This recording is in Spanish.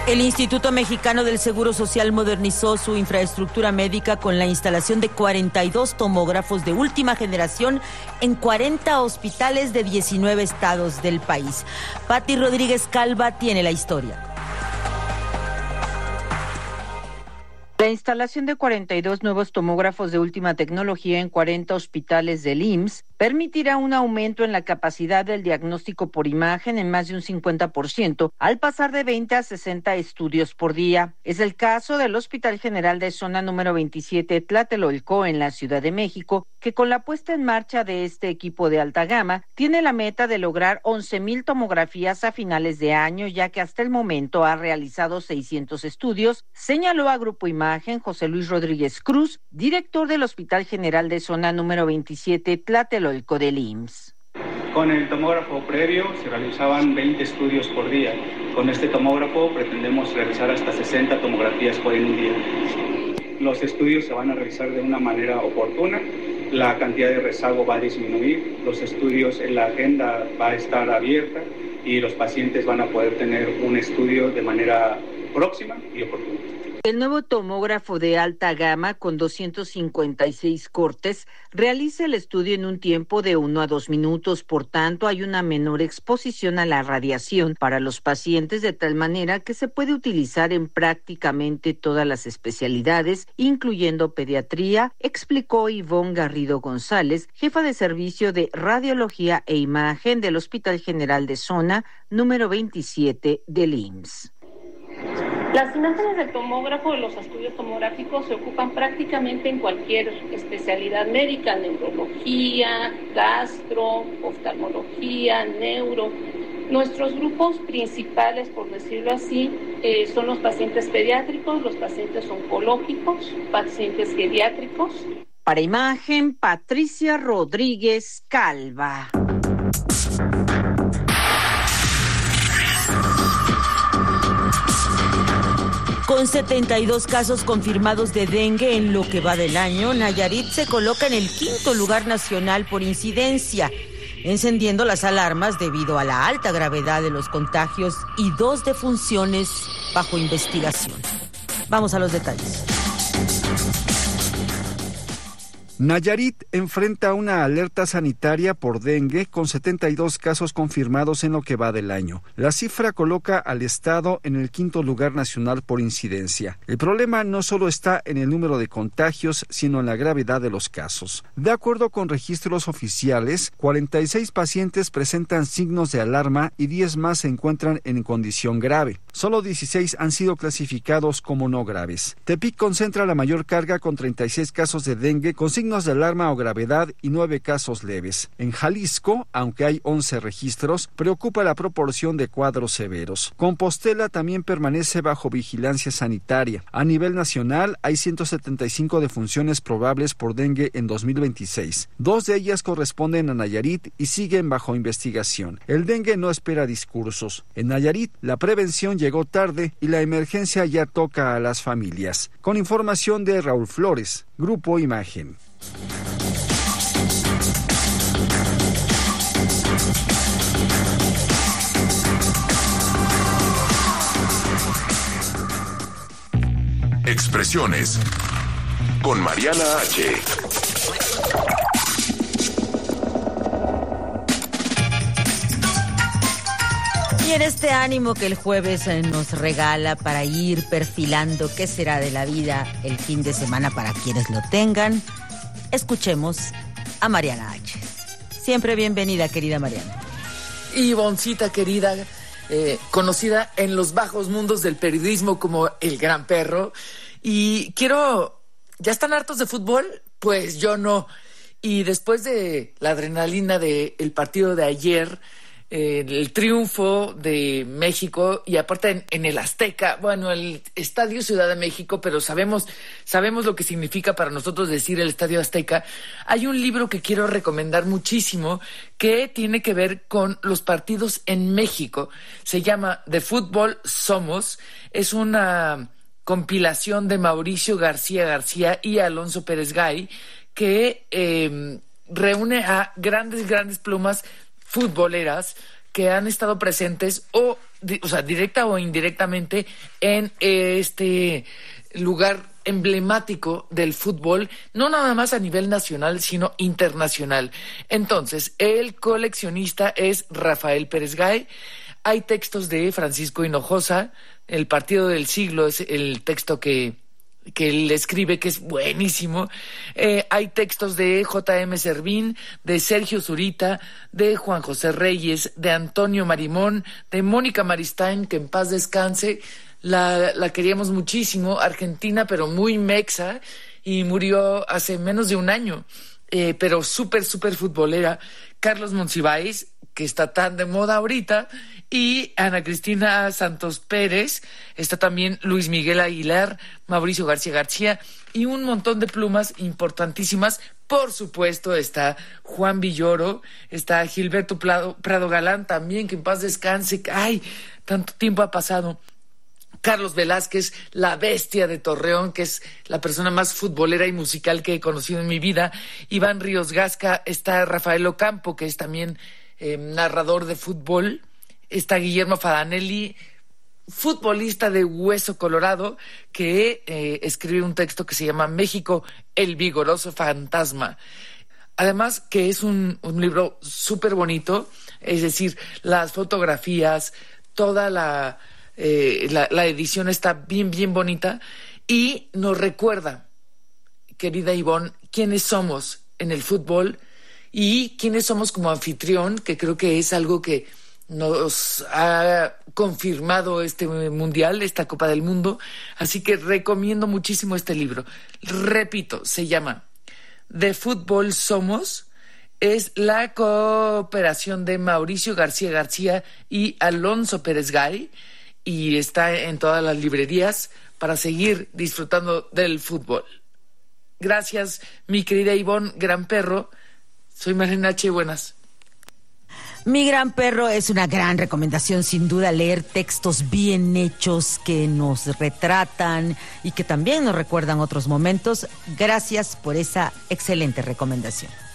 El Instituto Mexicano del Seguro Social modernizó su infraestructura médica con la instalación de 42 tomógrafos de última generación en 40 hospitales de 19 estados del país. Pati Rodríguez Calva tiene la historia. La instalación de 42 nuevos tomógrafos de última tecnología en 40 hospitales del IMSS permitirá un aumento en la capacidad del diagnóstico por imagen en más de un 50%, al pasar de 20 a 60 estudios por día. Es el caso del Hospital General de Zona número 27 Tlatelolco en la Ciudad de México, que con la puesta en marcha de este equipo de alta gama, tiene la meta de lograr 11,000 tomografías a finales de año, ya que hasta el momento ha realizado 600 estudios, señaló a Grupo Imagen José Luis Rodríguez Cruz, director del Hospital General de Zona número 27 Tlatelolco del IMSS. Con el tomógrafo previo se realizaban 20 estudios por día. Con este tomógrafo pretendemos realizar hasta 60 tomografías por un día. Los estudios se van a realizar de una manera oportuna, la cantidad de rezago va a disminuir, los estudios en la agenda va a estar abierta y los pacientes van a poder tener un estudio de manera próxima y oportuna. El nuevo tomógrafo de alta gama con 256 cortes realiza el estudio en un tiempo de 1 a 2 minutos, por tanto hay una menor exposición a la radiación para los pacientes, de tal manera que se puede utilizar en prácticamente todas las especialidades, incluyendo pediatría, explicó Ivonne Garrido González, jefa de servicio de radiología e imagen del Hospital General de Zona número 27 del IMSS. Las imágenes del tomógrafo, los estudios tomográficos se ocupan prácticamente en cualquier especialidad médica, neurología, gastro, oftalmología, neuro. Nuestros grupos principales, por decirlo así, son los pacientes pediátricos, los pacientes oncológicos, pacientes geriátricos. Para Imagen, Patricia Rodríguez Calva. Con 72 casos confirmados de dengue en lo que va del año, Nayarit se coloca en el 5º lugar nacional por incidencia, encendiendo las alarmas debido a la alta gravedad de los contagios y 2 defunciones bajo investigación. Vamos a los detalles. Nayarit enfrenta una alerta sanitaria por dengue con 72 casos confirmados en lo que va del año. La cifra coloca al estado en el 5º lugar nacional por incidencia. El problema no solo está en el número de contagios, sino en la gravedad de los casos. De acuerdo con registros oficiales, 46 pacientes presentan signos de alarma y 10 más se encuentran en condición grave. Solo 16 han sido clasificados como no graves. Tepic concentra la mayor carga con 36 casos de dengue con signos de alarma o gravedad y 9 casos leves. En Jalisco, aunque hay 11 registros, preocupa la proporción de cuadros severos. Compostela también permanece bajo vigilancia sanitaria. A nivel nacional, hay 175 defunciones probables por dengue en 2026. 2 de ellas corresponden a Nayarit y siguen bajo investigación. El dengue no espera discursos. En Nayarit, la prevención llegó tarde y la emergencia ya toca a las familias. Con información de Raúl Flores, Grupo Imagen. Expresiones con Mariana H. Y en este ánimo que el jueves nos regala para ir perfilando qué será de la vida el fin de semana para quienes lo tengan, escuchemos a Mariana H. Siempre bienvenida, querida Mariana. Ivoncita querida, conocida en los bajos mundos del periodismo como el Gran Perro. Y ¿ya están hartos de fútbol? Pues yo no. Y después de la adrenalina del partido de ayer, el triunfo de México y aparte en el Azteca, bueno, el Estadio Ciudad de México, pero sabemos lo que significa para nosotros decir el Estadio Azteca. Hay un libro que quiero recomendar muchísimo que tiene que ver con los partidos en México. Se llama De Fútbol Somos. Es una compilación de Mauricio García y Alonso Pérez Gay que reúne a grandes plumas futboleras que han estado presentes o sea, directa o indirectamente en este lugar emblemático del fútbol, no nada más a nivel nacional, sino internacional. Entonces, el coleccionista es Rafael Pérez Gay. Hay textos de Francisco Hinojosa. El partido del siglo es el texto que él escribe, que es buenísimo. Hay textos de J.M. Servín, de Sergio Zurita, de Juan José Reyes, de Antonio Marimón, de Mónica Maristain, que en paz descanse. La queríamos muchísimo, argentina, pero muy mexa, y murió hace menos de un año, pero súper futbolera. Carlos Monsiváis, que está tan de moda ahorita, y Ana Cristina Santos Pérez. Está también Luis Miguel Aguilar, Mauricio García, y un montón de plumas importantísimas. Por supuesto está Juan Villoro, está Gilberto Prado Galán también, que en paz descanse. ¡Ay! Tanto tiempo ha pasado. Carlos Velázquez, la bestia de Torreón, que es la persona más futbolera y musical que he conocido en mi vida. Iván Ríos Gasca, está Rafael Ocampo, que es también narrador de fútbol. Está Guillermo Fadanelli, futbolista de hueso colorado, que escribe un texto que se llama México, el vigoroso fantasma. Además que es un libro súper bonito, es decir, las fotografías, toda la edición está bien bonita y nos recuerda, querida Ivonne, quiénes somos en el fútbol y quiénes somos como anfitrión, que creo que es algo que nos ha confirmado este mundial, esta Copa del Mundo. Así que recomiendo muchísimo este libro. Repito, se llama De Fútbol Somos. Es la cooperación de Mauricio García y Alonso Pérez Gay, y está en todas las librerías para seguir disfrutando del fútbol. Gracias, mi querida Ivonne Gran Perro. Soy Marlene H. Buenas. Mi Gran Perro es una gran recomendación, sin duda, leer textos bien hechos que nos retratan y que también nos recuerdan otros momentos. Gracias por esa excelente recomendación.